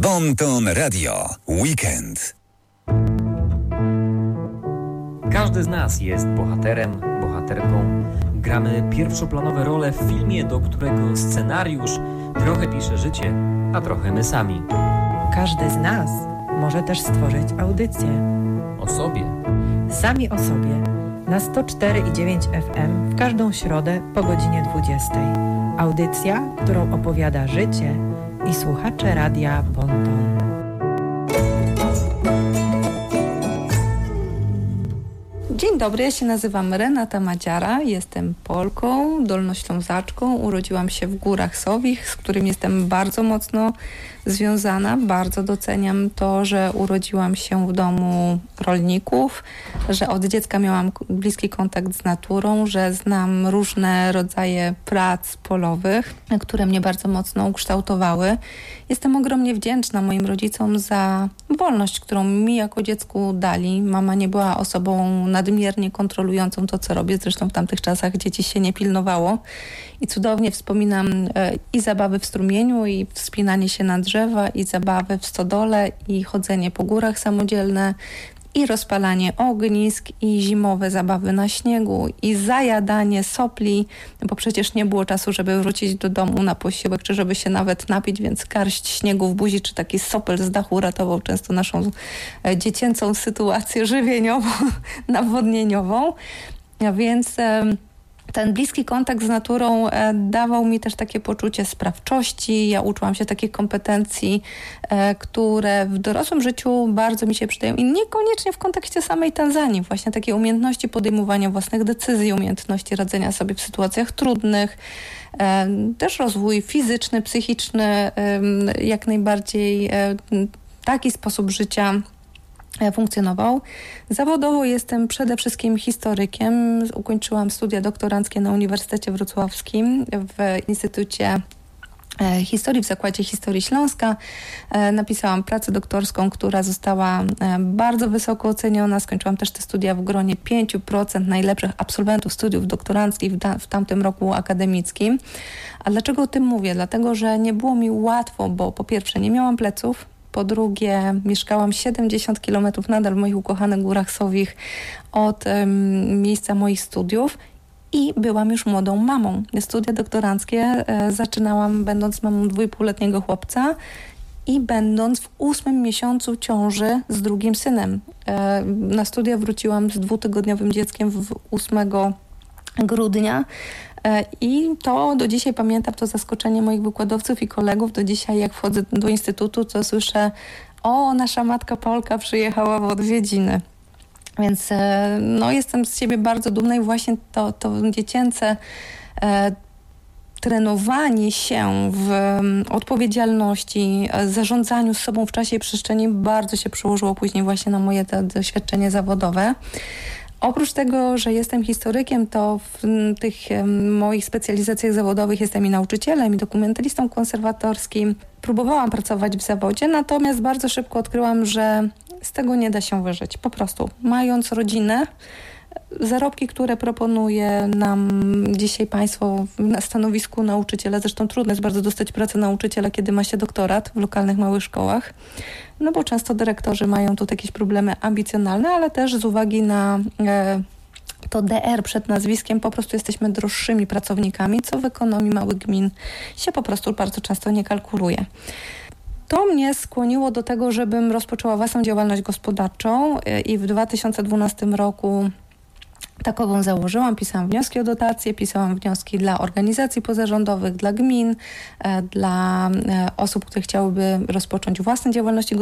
Bon Ton Radio. Weekend. Każdy z nas jest bohaterem, bohaterką. Gramy pierwszoplanowe role w filmie, do którego scenariusz trochę pisze życie, a trochę my sami. Każdy z nas może też stworzyć audycję. O sobie. Sami o sobie. Na 104,9 FM w każdą środę po godzinie 20. Audycja, którą opowiada życie i słuchacze radia Bon Ton. Dzień dobry, ja się nazywam Renata Madziara, jestem Polką, dolnoślązaczką, urodziłam się w Górach Sowich, z którym jestem bardzo mocno związana. Bardzo doceniam to, że urodziłam się w domu rolników, że od dziecka miałam bliski kontakt z naturą, że znam różne rodzaje prac polowych, które mnie bardzo mocno ukształtowały. Jestem ogromnie wdzięczna moim rodzicom za wolność, którą mi jako dziecku dali. Mama nie była osobą nadmiernie kontrolującą to, co robię. Zresztą w tamtych czasach dzieci się nie pilnowało. I cudownie wspominam i zabawy w strumieniu, i wspinanie się na drzewa, i zabawy w stodole, i chodzenie po górach samodzielne, i rozpalanie ognisk, i zimowe zabawy na śniegu, i zajadanie sopli, bo przecież nie było czasu, żeby wrócić do domu na posiłek, czy żeby się nawet napić, więc garść śniegu w buzi, czy taki sopel z dachu ratował często naszą dziecięcą sytuację żywieniową, nawodnieniową. Więc ten bliski kontakt z naturą dawał mi też takie poczucie sprawczości. Ja uczyłam się takich kompetencji, które w dorosłym życiu bardzo mi się przydają i niekoniecznie w kontekście samej Tanzanii. Właśnie takie umiejętności podejmowania własnych decyzji, umiejętności radzenia sobie w sytuacjach trudnych, też rozwój fizyczny, psychiczny, jak najbardziej taki sposób życia funkcjonował. Zawodowo jestem przede wszystkim historykiem. Ukończyłam studia doktoranckie na Uniwersytecie Wrocławskim w Instytucie Historii w Zakładzie Historii Śląska. Napisałam pracę doktorską, która została bardzo wysoko oceniona. Skończyłam też te studia w gronie 5% najlepszych absolwentów studiów doktoranckich w tamtym roku akademickim. A dlaczego o tym mówię? Dlatego, że nie było mi łatwo, bo po pierwsze nie miałam pleców, po drugie mieszkałam 70 km nadal w moich ukochanych Górach Sowich od miejsca moich studiów i byłam już młodą mamą. Studia doktoranckie zaczynałam będąc mamą 2,5-letniego chłopca i będąc w 8. miesiącu ciąży z drugim synem. Na studia wróciłam z 2-tygodniowym dzieckiem w 8 grudnia. I to do dzisiaj pamiętam to zaskoczenie moich wykładowców i kolegów. Do dzisiaj jak wchodzę do instytutu, to słyszę: o, nasza matka Polka przyjechała w odwiedziny. Więc jestem z siebie bardzo dumna i właśnie to dziecięce trenowanie się w odpowiedzialności, zarządzaniu sobą w czasie i przestrzeni bardzo się przełożyło później właśnie na moje doświadczenie zawodowe. Oprócz tego, że jestem historykiem, to w tych moich specjalizacjach zawodowych jestem i nauczycielem, i dokumentalistą konserwatorskim. Próbowałam pracować w zawodzie, natomiast bardzo szybko odkryłam, że z tego nie da się wyżyć. Po prostu, mając rodzinę, zarobki, które proponuje nam dzisiaj państwo na stanowisku nauczyciela, zresztą trudno jest bardzo dostać pracę nauczyciela, kiedy ma się doktorat w lokalnych małych szkołach, no bo często dyrektorzy mają tu jakieś problemy ambicjonalne, ale też z uwagi na to DR przed nazwiskiem po prostu jesteśmy droższymi pracownikami, co w ekonomii małych gmin się po prostu bardzo często nie kalkuluje. To mnie skłoniło do tego, żebym rozpoczęła własną działalność gospodarczą i w 2012 roku takową założyłam. Pisałam wnioski o dotacje, pisałam wnioski dla organizacji pozarządowych, dla gmin, dla osób, które chciałyby rozpocząć własne działalności